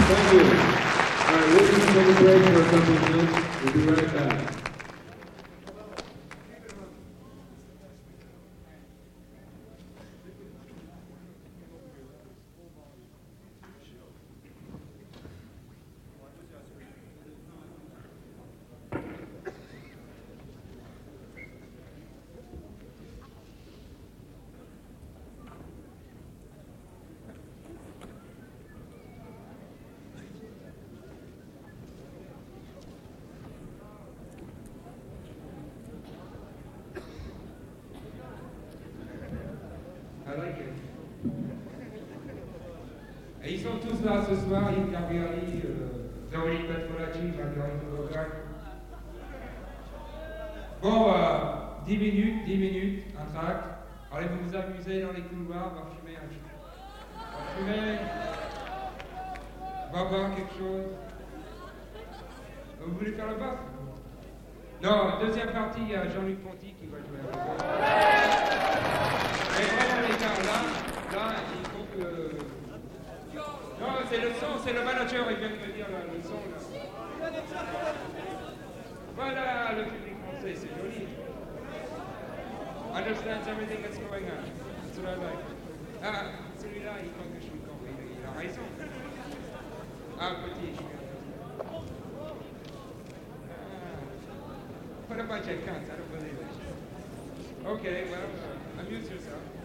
Thank you. All right, we're going to take a break for a couple of minutes. We'll be right back. Et ils sont tous là ce soir, Yves Garbiali, Véronique Petrolacci, Marguerite Bogan. Bon, 10 minutes, un tract. Allez vous amuser dans les couloirs, va fumer un petit peu. Va fumer. Va boire quelque chose. Vous voulez faire le bas? Non, deuxième partie, il y a Jean-Luc Ponty qui va jouer avec vous. Mais vraiment les gars, là, il faut que... Non, c'est le son, c'est le manager, il vient de me dire là, le son là. Voilà, le public français, c'est joli. Understands everything that's going on. That's what I like. Ah, celui-là, il croit que je suis con, il a raison. Ah, petit, je suis What about your cunts? I don't believe it. Okay, well, amuse yourself.